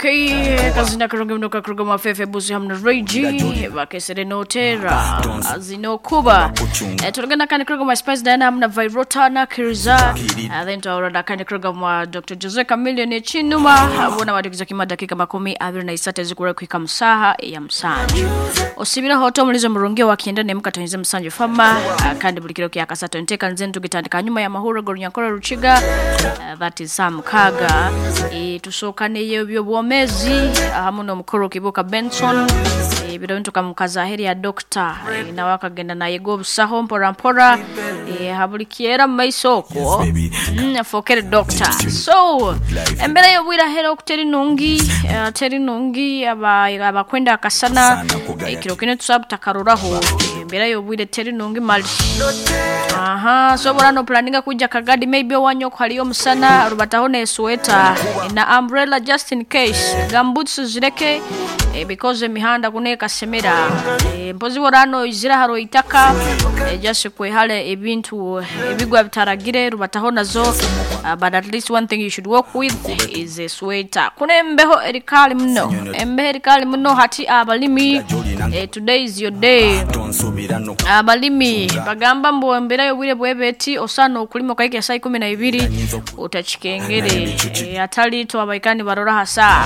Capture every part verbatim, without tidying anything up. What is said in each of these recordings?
Okay, kazina kurungi mnuka kuruga mafefe buzi hamna reji Vakesere no tera Azino kuba e, Tulugana kani kuruga ma spice dana hamna Vairota na Kiriza uh, Then tuwaurada kani kuruga mwa Doctor Jose Chameleone Chinuma Wuna wadikiza kima dakika makumi Adhuri na isate zikura kuika msaha ya msanju Osibira hoto mulizo murungia wakienda ne mkatonize msanju fama uh, Kandi bulikiro kia kasato nteka nzentu gitandika nyuma ya mahura Gorunyakora Ruchiga uh, That is Sam Kaga e, Tusokane yebyo buomezi Hamuno mkoro kibuka Benson e, Bido mtu kamukazaheri ya dokta e, Na waka genda na yego busaho mpora mpora e, Habulikiera maisoko mm, Fokere dokta So Mbele yobwira hero kuteri nungi uh, Teri nungi Aba, aba kwenda akasana e, Kirokine tusabu takaruraho e, Mbele yobwira teri nungi mali Aha, so borano planinga kuja kagadi maybe wanyo kwa liyo msana rubatahone sueta na umbrella just in case gambutsu zireke e, because mihanda kuneka semera e, mpozi borano izira haro itaka e, just kwe hale ebintu ebigwa bitaragire rubatahona zo uh, but at least one thing you should work with is a sweater kune mbeho erikali mno embeho erikali mno hati abalimi e, today is your day abalimi bagamba mbo mbera yobwire bwebeti osano okulimo kaike ya saa kumi na ibiri utachikengere e, atali to abaikani barora hasa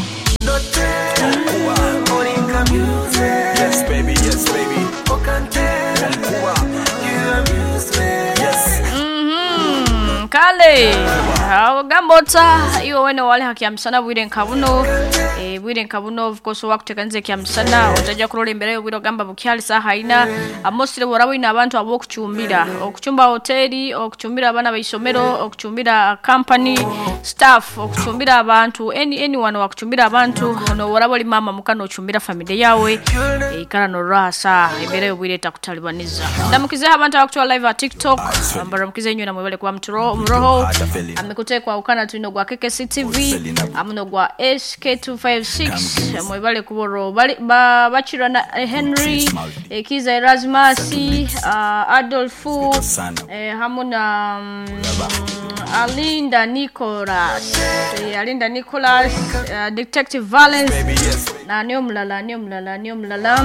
Yes baby, yes baby. Mhm kale Hao gambota Iyo wene wale haki ya msana Bwire nkabuno e, Bwire nkabuno of course wakuteka nze kia msana Utaja kurole mbele wiro gamba bukiali saa haina Amosile warabu ina abantu abo kuchumbira Okuchumba hoteli Okuchumbira abana baisomero Okuchumbira company Staff Okuchumbira abantu any, Anyone wakuchumbira abantu No warabu li mama mukano Okuchumbira familia yawe e, Ikara no raha saa Mbele wire takutalibaniza Ndamukize abantu wakutua live wa TikTok Mbara mkize inyo na mwebele kwa mturo Mroho Amekute kwa ukana tuino kwa K K C T V Amuno kwa S K two five six Mwebale kuboro ba, Bachira na Henry e, Kiza Erasmasi uh, Adolfu e, Hamuna um, Alinda Nicholas e, Alinda Nicholas uh, Detective Valence Na niyo mlala Niyo mlala Niyo mlala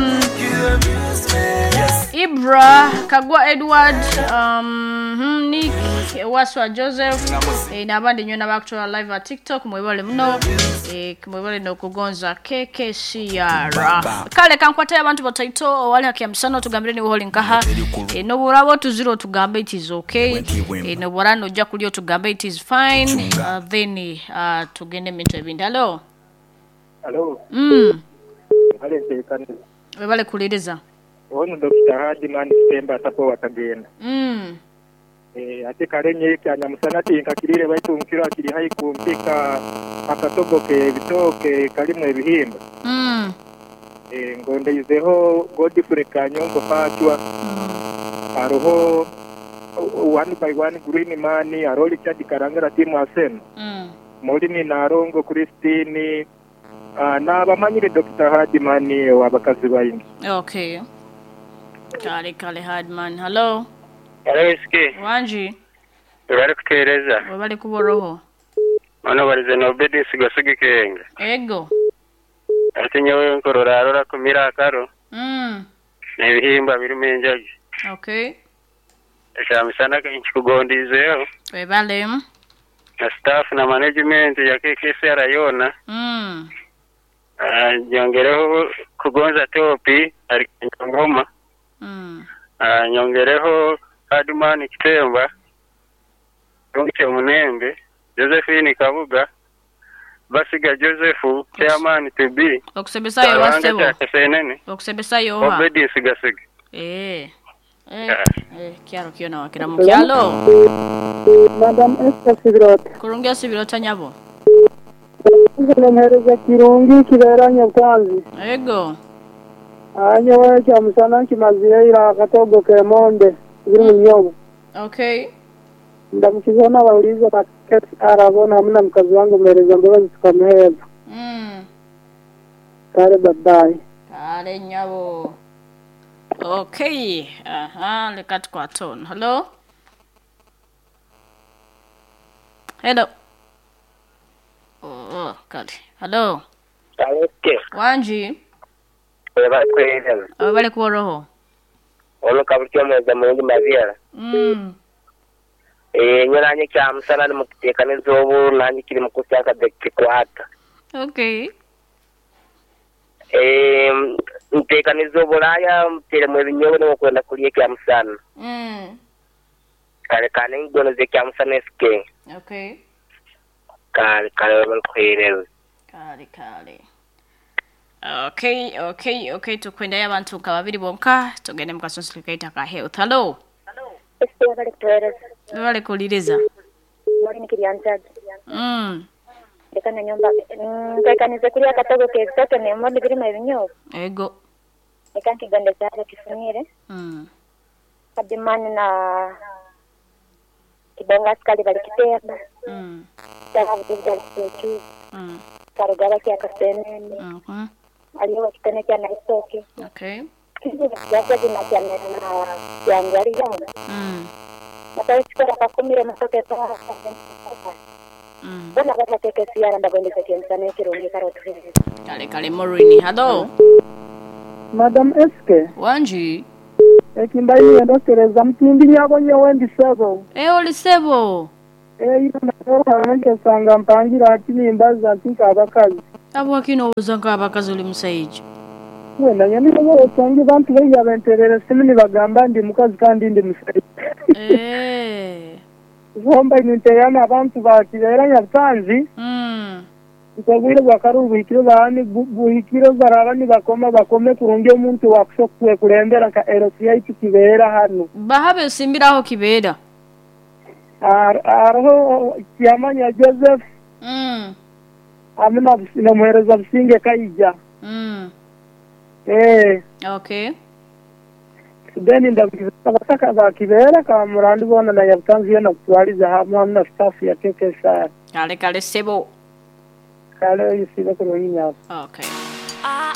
Ibra Kagwa Edward um, Nick Waswa Joseph e, Nabandi nyona bakutwa live wa TikTok Mwebale mno e, Mwebale no kugonza K K C R Kale kankwata ya bantu bataito Wale haki ya msano tugambire ni uholi nkaha e, Noburabo tuziro tugambe it is okay e, Noburano jakulio tugambe it is fine uh, Then uh, tugende minto ebindi Hello Hello Mm Wale sekani Webale kuliriza Ono Doctor Hadiman Stemba tapo watagenda Mm Eh ate karenye kanya musanati nkakirire baitu mkiro akiri hai kumpika akatoboke bitoke kalimu ebihimba Mm eh ngonde izeho Godfrey Kanyongo patwa mm. Aroho one by one green money aroli chadi karangara timu asen mm. Molini narongo Christine uh, na abamanyire Doctor Hadiman wabakazi bayingi Okay Kale kale Hadiman Hello Hello iski Wanji Webale kutereza Webale kuboroho Mano barize no bedi sigosigi kenga Ego Ati nyewe nkorora arora kumira akaro Mm Na ibihimba birumenjaji Okay Eka misana kinchi kugondizeyo Webale Na staff na management ya K K C R yona Mm uh, Nyongereho kugonza topi Ari ngoma Mm uh, Nyongereho Hadiman Kitemba Rungite Munembe Josephine Kabuga Basiga Josephu Chairman to be Okusebesayo wasebo Kasenene Okusebesayo oha Obedi sigasiga Eh Eh eh kiaro kiona wakira mukyalo Madam Esther Sibirota Kurungia Sibirota nyabo Ngene mhereza kirungi kiberanya bwanzi Ego Anya wa cha musana kimaziye ira katogo kemonde biri munyobo Okay Ndamukizona bauliza paketi arabona mna mkazi wangu mhereza mbabazi tukamheba Mm Kare babai Kare nyabo Okay aha lekati kwa tone Hello Hello Oh, kale. Hello. Aleke. Wanji. Eba kwenda. Abale ku roho. Ono kabutyo mweza mungi mavyala. Mm. Eh nyolanye kya musana ni mukitekaniza obu nanye kiri mukusyaka dekikwata. Okay. Eh ntekaniza obulaya mutere mu binyobo no kwenda kuliye kya musana. Mm. Kale kane ngono ze kya musana eske. Okay. Kale kale balkwirero. Kale kale. Okay, okay, okay, tukwenda y'abantu kababiri bonka tugende mukasonsi kaita ka health. Hello. Este vale tueres. Vale kuliriza. Mori nikirianza. Mm. Dekana nyumba. Nkakaniza kulia katogo ke stoke ne mo digiri mabinyo. Ego. Nikanki gande sare kifunire. Mm. Kadimani na kibonga skali bali kitenda. Mm. Dawa bidal sechu. Mm. Karugara kia kasenene. Mhm. Aliyo kitene kia na istoke. Okay. Kizi ya jina kia na ya ngari yangu. Mm. Nataka chukua kwa kumire matoke pa. Mm. Bona bata teke siara ndabende sekensane kirungi karotu. Kale kale Morini. Hello. Madam Eske Wanji. ekimbayi endokereza mtindi nyabonye wendi sebo Eh olisebo. eh ina naronke sanga mpangira ati nimbaza ntika abakazi Abo akino uzanga abakazi uli musaiji. wena nyani ngo sangi bantu bari yabenterera simini bagamba ndi mukazi kandi ndi musaiji Eh. Zomba ininteyana abantu bakirera nyatanzi Mm. Ikabwire bakarubu ikiro bani buhikiro zarabani bakoma bakome kurunge umuntu wakusokwe kurembera ka R C I kibera hano Bahabe simbiraho kibera. Araho Kiamanya Joseph Mm. amina na muhereza bisinge kaija Mm. eh Okay. then ndabaka bakibera ka murandi bona na yatanzi yana kutwaliza hamwe na staff ya K K S R Kale kale sebo. kale yisibe ko yinya Okay.